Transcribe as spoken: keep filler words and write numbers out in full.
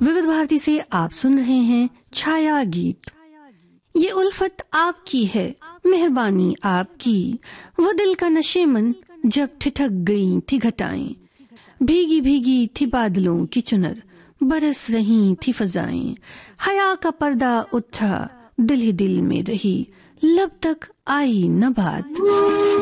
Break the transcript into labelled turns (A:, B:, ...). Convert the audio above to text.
A: विविध भारती से आप सुन रहे हैं छाया गीत। ये उल्फत आपकी है, मेहरबानी आपकी, वो दिल का नशेमन जब ठिठक गई थी घटाएं, भीगी भीगी थी बादलों की चुनर, बरस रही थी फजाएं, हया का पर्दा उठा, दिल ही दिल में रही, लब तक आई न बात।